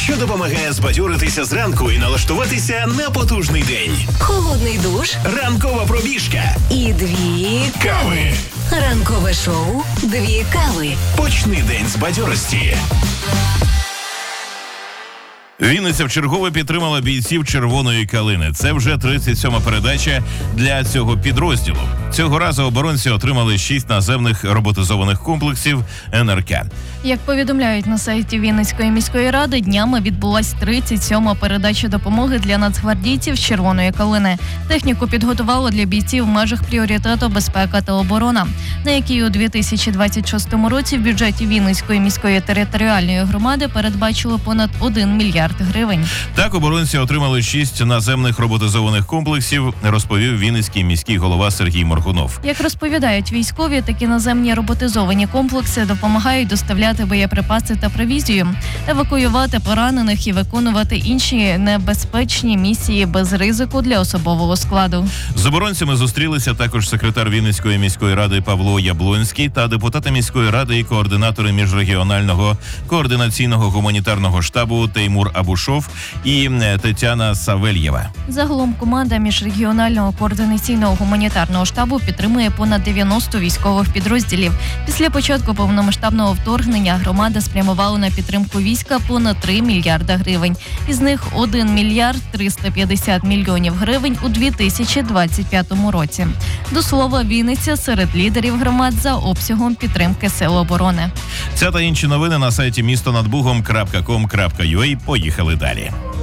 що допомагає збадьоритися зранку і налаштуватися на потужний день. Холодний душ. Ранкова пробіжка. І 2 Кави. Ранкове шоу 2 кави. Почни день з бадьорості. Вінниця вчергове підтримала бійців «Червоної калини». Це вже 37-ма передача для цього підрозділу. Цього разу оборонці отримали 6 наземних роботизованих комплексів НРК. Як повідомляють на сайті Вінницької міської ради, днями відбулась 37-ма передача допомоги для нацгвардійців «Червоної калини». Техніку підготувало для бійців в межах пріоритету безпека та оборона, на який у 2026 році в бюджеті Вінницької міської територіальної громади передбачило понад 1 мільярд гривень. Так, оборонці отримали 6 наземних роботизованих комплексів, розповів Вінницький міський голова Сергій Моргунов. Як розповідають військові, такі наземні роботизовані комплекси допомагають доставляти боєприпаси та провізію, евакуювати поранених і виконувати інші небезпечні місії без ризику для особового складу. З оборонцями зустрілися також секретар Вінницької міської ради Павло Яблонський та депутати міської ради і координатори міжрегіонального координаційного гуманітарного штабу Теймур Абушов і Тетяна Савельєва. Загалом команда міжрегіонального координаційного гуманітарного штабу підтримує понад 90 військових підрозділів. Після початку повномасштабного вторгнення громада спрямувала на підтримку війська понад 3 мільярда гривень. Із них 1 мільярд 350 мільйонів гривень у 2025 році. До слова, Вінниця серед лідерів громад за обсягом підтримки сил оборони. Ця та інші новини на сайті містонадбугом.com.ua. Поїхали далі.